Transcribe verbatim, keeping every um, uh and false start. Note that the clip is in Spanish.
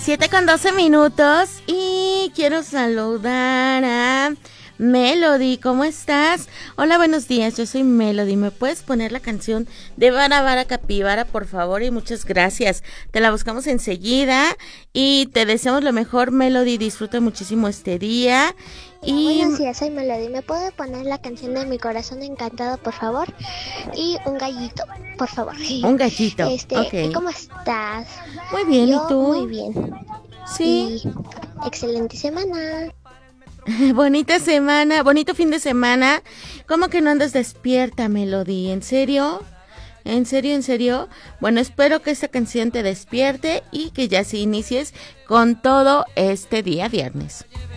siete con doce minutos y quiero saludar a Melody. ¿Cómo estás? Hola, buenos días, yo soy Melody. ¿Me puedes poner la canción de Vara Vara Capibara, por favor? Y muchas gracias. Te la buscamos enseguida y te deseamos lo mejor, Melody. Disfruta muchísimo este día. Y... Buenos días, soy Melody. ¿Me puede poner la canción de Mi Corazón Encantado, por favor? Y un gallito, por favor. Un gallito, este, ok. ¿Cómo estás? Muy bien, Yo, ¿y tú? Muy bien. Sí. Y excelente semana. Bonita semana, bonito fin de semana. ¿Cómo que no andas despierta, Melody? ¿En serio? ¿En serio, en serio? Bueno, espero que esta canción te despierte y que ya se inicies con todo este día viernes.